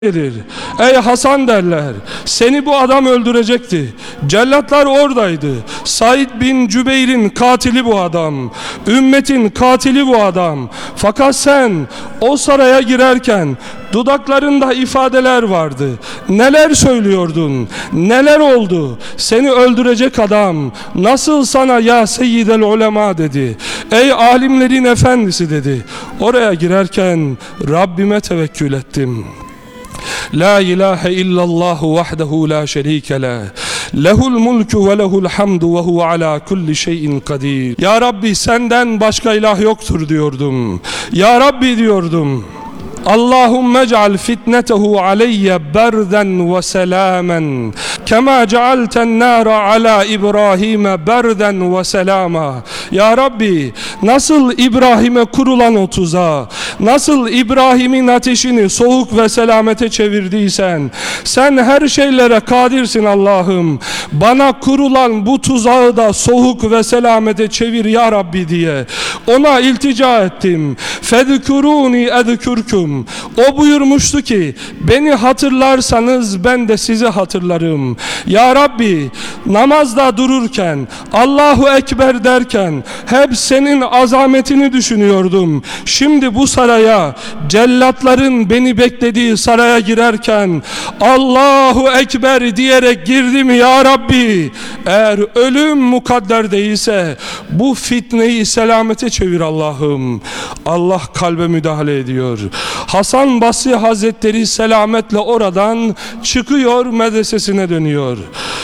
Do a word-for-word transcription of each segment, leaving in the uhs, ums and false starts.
gelir. Ey Hasan derler, seni bu adam öldürecekti. Cellatlar oradaydı. Said bin Cübeyr'in katili bu adam. Ümmetin katili bu adam. Fakat sen o saraya girerken dudaklarında ifadeler vardı. Neler söylüyordun? Neler oldu? Seni öldürecek adam nasıl sana ya seyyidel ulema dedi. Ey alimlerin efendisi dedi. Oraya girerken Rabbime tevekkül ettim. La ilahe illallahu vahdehu la şerike leh. Lehul mulku ve lehul hamdu ve huve ala kulli şeyin kadir. Ya Rabbi senden başka ilah yoktur diyordum. Ya Rabbi diyordum. Allahümme ceal fitnetehu aleyye berden ve selamen kema cealten nâra ala İbrahim'e berden ve selama. Ya Rabbi nasıl İbrahim'e kurulan o tuzağı, nasıl İbrahim'in ateşini soğuk ve selamete çevirdiysen, sen her şeylere kadirsin Allah'ım. Bana kurulan bu tuzağı da soğuk ve selamete çevir ya Rabbi diye ona iltica ettim. Fezkuruni ezkürküm. O buyurmuştu ki beni hatırlarsanız ben de sizi hatırlarım. Ya Rabbi namazda dururken, Allahu Ekber derken hep senin azametini düşünüyordum. Şimdi bu saraya, cellatların beni beklediği saraya girerken Allahu Ekber diyerek girdim ya Rabbi. Eğer ölüm mukadder değilse bu fitneyi selamete çevir Allah'ım. Allah kalbe müdahale ediyor. Hasan Basri Hazretleri selametle oradan çıkıyor, medresesine dönüyor.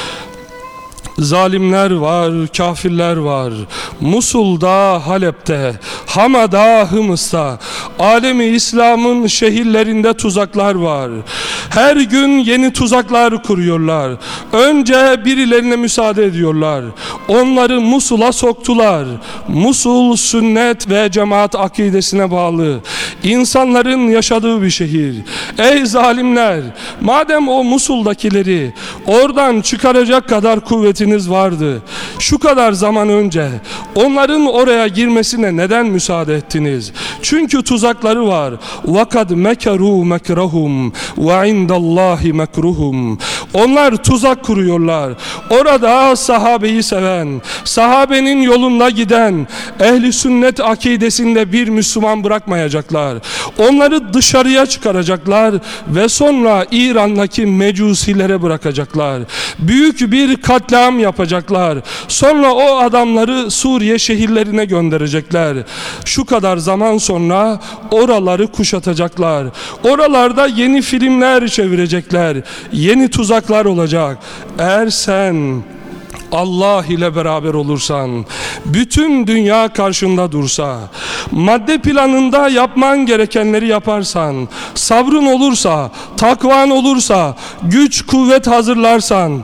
Zalimler var, kafirler var. Musul'da, Halep'te, Hama'da, Hımıs'ta, alemi İslam'ın şehirlerinde tuzaklar var. Her gün yeni tuzaklar kuruyorlar. Önce birilerine müsaade ediyorlar. Onları Musul'a soktular. Musul sünnet ve cemaat akidesine bağlı. İnsanların yaşadığı bir şehir. Ey zalimler! Madem o Musul'dakileri oradan çıkaracak kadar kuvvetiniz vardı, şu kadar zaman önce onların oraya girmesine neden müsaade ettiniz? Çünkü tuzakları var. وَقَدْ مَكَرُوا مَكْرَهُمْ وَعِنْدَ اللّٰهِ مَكْرُهُمْ. Onlar tuzak kuruyorlar. Orada sahabeyi seven, sahabenin yolunda giden, ehli sünnet akidesinde bir Müslüman bırakmayacaklar. Onları dışarıya çıkaracaklar ve sonra İran'daki mecusilere bırakacaklar. Büyük bir katliam yapacaklar. Sonra o adamları Suriye şehirlerine gönderecekler. Şu kadar zaman sonra oraları kuşatacaklar. Oralarda yeni filmler çevirecekler. Yeni tuzaklar olacak. Eğer sen Allah ile beraber olursan, bütün dünya karşında dursa, madde planında yapman gerekenleri yaparsan, sabrın olursa, takvan olursa, güç kuvvet hazırlarsan,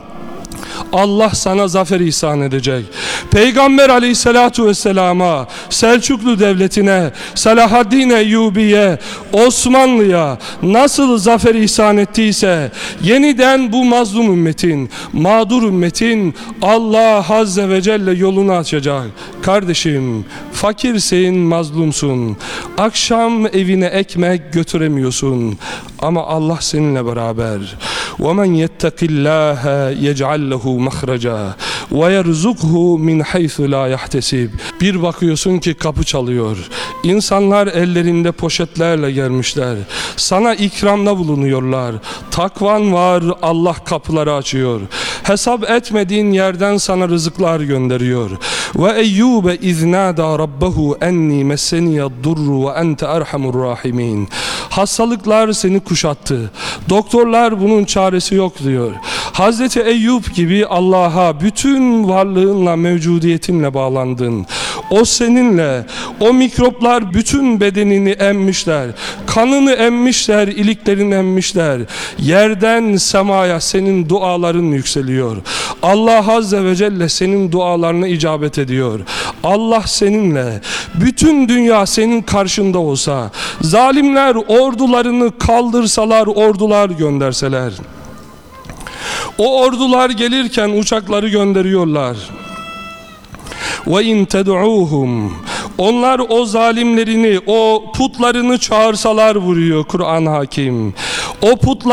Allah sana zafer ihsan edecek. Peygamber aleyhissalatu vesselama, Selçuklu devletine, Selahaddin Eyyubi'ye, Osmanlı'ya nasıl zafer ihsan ettiyse yeniden bu mazlum ümmetin, mağdur ümmetin Allah Azze ve Celle yolunu açacak. Kardeşim, fakirsin, mazlumsun. Akşam evine ekmek götüremiyorsun. Ama Allah seninle beraber. وَمَنْ يَتَّقِ اللّٰهَ يَجْعَلْ لَهُ مَخْرَجًا وَيَرْزُقْهُ مِنْ حَيْثُ لَا يَحْتَسِبْ. Bir bakıyorsun ki kapı çalıyor. İnsanlar ellerinde poşetlerle gelmişler. Sana ikramda bulunuyorlar. Takvan var, Allah kapıları açıyor. Hesap etmediğin yerden sana rızıklar gönderiyor. Ve Eyyube iznâdâ rabbehu enni messeniyed-durru ve ente erhamur rahimin. Hastalıklar seni kuşattı. Doktorlar bunun çaresi yok diyor. Hazreti Eyüp gibi Allah'a bütün varlığınla, mevcudiyetinle bağlandın. O seninle, o mikroplar bütün bedenini emmişler. Kanını emmişler, iliklerini emmişler. Yerden semaya senin duaların yükseliyor. Allah Azze ve Celle senin dualarına icabet ediyor. Allah seninle, bütün dünya senin karşında olsa, zalimler ordularını kaldırsalar, ordular gönderseler, o ordular gelirken uçakları gönderiyorlar. Ve in ted'uhum, onlar o zalimlerini, o putlarını çağırsalar vuruyor Kur'an hakim. O putlar